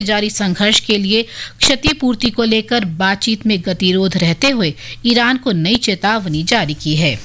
जारी संघर्ष के लिए क्षतिपूर्ति को लेकर बातचीत में गतिरोध रहते हुए ईरान को नई चेतावनी जारी की है।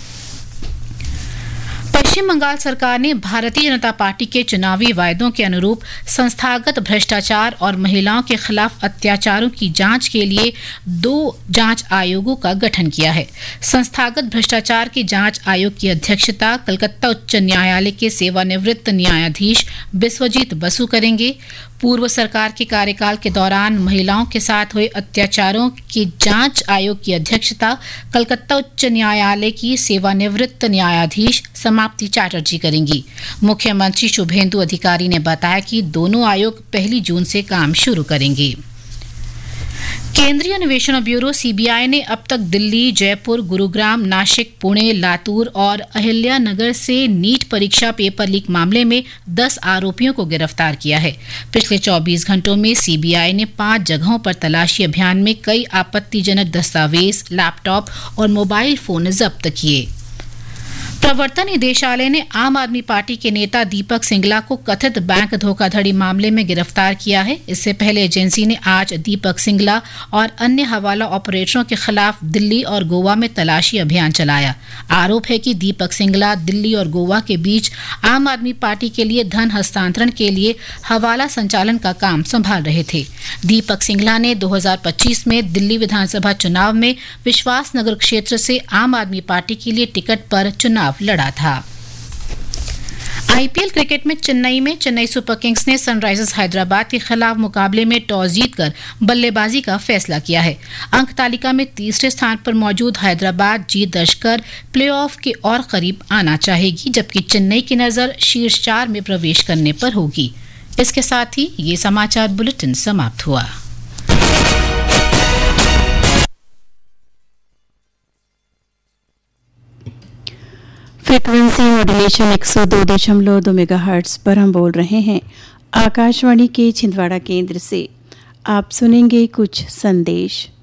पश्चिम बंगाल सरकार ने भारतीय जनता पार्टी के चुनावी वायदों के अनुरूप संस्थागत भ्रष्टाचार और महिलाओं के खिलाफ अत्याचारों की जांच के लिए 2 जांच आयोगों का गठन किया है। संस्थागत भ्रष्टाचार के जांच आयोग की अध्यक्षता कलकत्ता उच्च न्यायालय के सेवानिवृत्त न्यायाधीश बिस्वजीत बसु करेंगे। पूर्व सरकार के कार्यकाल के दौरान महिलाओं के साथ हुए अत्याचारों की जांच आयोग की अध्यक्षता कलकत्ता उच्च न्यायालय की सेवानिवृत्त न्यायाधीश समाप्ति चैटर्जी करेंगी। मुख्यमंत्री शुभेंदु अधिकारी ने बताया कि दोनों आयोग 1 जून से काम शुरू करेंगे। केंद्रीय अन्वेषण ब्यूरो सीबीआई ने अब तक दिल्ली, जयपुर, गुरुग्राम, नासिक, पुणे, लातूर और अहिल्यानगर से नीट परीक्षा पेपर लीक मामले में 10 आरोपियों को गिरफ्तार किया है। पिछले 24 घंटों में सीबीआई ने 5 जगहों पर तलाशी अभियान में कई आपत्तिजनक दस्तावेज, लैपटॉप और मोबाइल फोन जब्त किए। प्रवर्तन निदेशालय ने आम आदमी पार्टी के नेता दीपक सिंगला को कथित बैंक धोखाधड़ी मामले में गिरफ्तार किया है। इससे पहले एजेंसी ने आज दीपक सिंगला और अन्य हवाला ऑपरेटरों के खिलाफ दिल्ली और गोवा में तलाशी अभियान चलाया। आरोप है कि दीपक सिंगला दिल्ली और गोवा के बीच आम आदमी पार्टी के लिए धन हस्तांतरण के लिए हवाला संचालन का काम संभाल रहे थे। दीपक सिंगला ने 2025 में दिल्ली विधानसभा चुनाव में विश्वासनगर क्षेत्र से आम आदमी पार्टी के लिए टिकट पर चुनाव लड़ा था। आईपीएल क्रिकेट में चेन्नई सुपर किंग्स ने सनराइजर्स हैदराबाद के खिलाफ मुकाबले में टॉस जीतकर बल्लेबाजी का फैसला किया है। अंक तालिका में तीसरे स्थान पर मौजूद हैदराबाद जीत दर्ज कर प्लेऑफ के और करीब आना चाहेगी, जबकि चेन्नई की नजर शीर्ष 4 में प्रवेश करने पर होगी। इसके साथ ही ये समाचार बुलेटिन समाप्त हुआ। फ्रीक्वेंसी मॉड्यूलेशन 102.2 मेगाहर्ट्ज पर हम बोल रहे हैं आकाशवाणी के छिंदवाड़ा केंद्र से। आप सुनेंगे कुछ संदेश।